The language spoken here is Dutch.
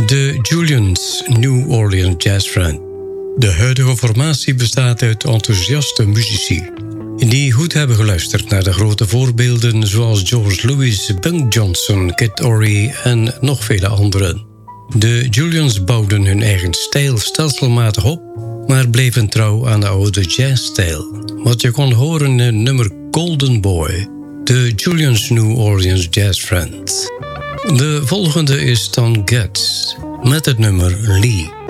De Julians New Orleans Jazz Friend. De huidige formatie bestaat uit enthousiaste muzici die goed hebben geluisterd naar de grote voorbeelden zoals George Lewis, Bunk Johnson, Kid Ory en nog vele anderen. De Julians bouwden hun eigen stijl stelselmatig op, maar bleven trouw aan de oude jazzstijl. Wat je kon horen in het nummer Golden Boy, de Julians New Orleans Jazz Friend. De volgende is Stan Getz met het nummer Lee.